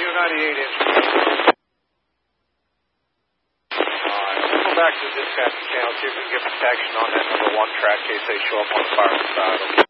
98 inch. Alright, we'll go back to the dispatch channel, see if we can get protection on that number 1 track in case they show up on the fireman's side.